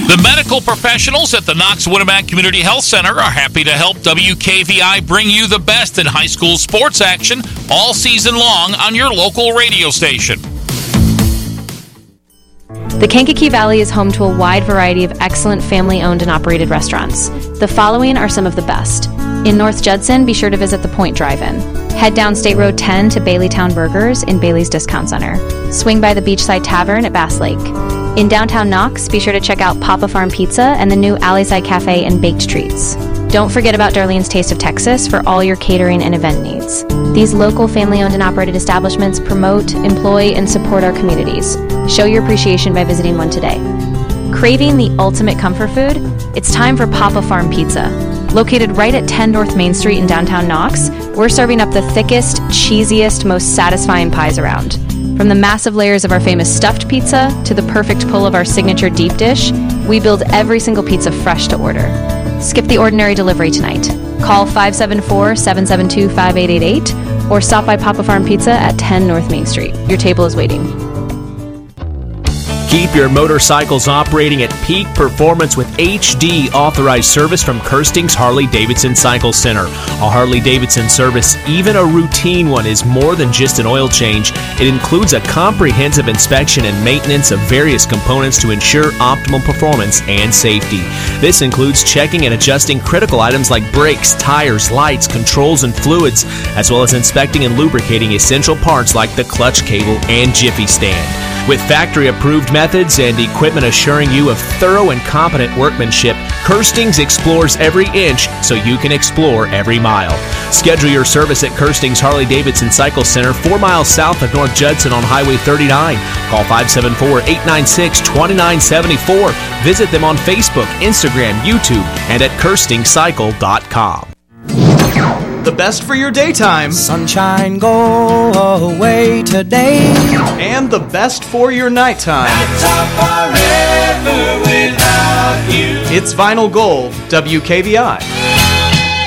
The medical professionals at the Knox Winamac Community Health Center are happy to help WKVI bring you the best in high school sports action all season long on your local radio station. The Kankakee Valley is home to a wide variety of excellent family-owned and operated restaurants. The following are some of the best. In North Judson, be sure to visit the Point Drive-In. Head down State Road 10 to Baileytown Burgers in Bailey's Discount Center. Swing by the Beachside Tavern at Bass Lake. In downtown Knox, be sure to check out Papa Farm Pizza and the new Alleyside Cafe and Baked Treats. Don't forget about Darlene's Taste of Texas for all your catering and event needs. These local family-owned and operated establishments promote, employ, and support our communities. Show your appreciation by visiting one today. Craving the ultimate comfort food? It's time for Papa Farm Pizza. Located right at 10 North Main Street in downtown Knox, we're serving up the thickest, cheesiest, most satisfying pies around. From the massive layers of our famous stuffed pizza to the perfect pull of our signature deep dish, we build every single pizza fresh to order. Skip the ordinary delivery tonight. Call 574-772-5888 or stop by Papa Farm Pizza at 10 North Main Street. Your table is waiting. Keep your motorcycles operating at peak performance with HD authorized service from Kirsting's Harley-Davidson Cycle Center. A Harley-Davidson service, even a routine one, is more than just an oil change. It includes a comprehensive inspection and maintenance of various components to ensure optimal performance and safety. This includes checking and adjusting critical items like brakes, tires, lights, controls, and fluids, as well as inspecting and lubricating essential parts like the clutch cable and jiffy stand. With factory-approved methods and equipment assuring you of thorough and competent workmanship, Kirsting's explores every inch so you can explore every mile. Schedule your service at Kirsting's Harley-Davidson Cycle Center, 4 miles south of North Judson on Highway 39. Call 574-896-2974. Visit them on Facebook, Instagram, YouTube, and at KirstingCycle.com. The best for your daytime. Sunshine, go away today. And the best for your nighttime. Nights are forever without you. It's Vinyl Gold, WKVI.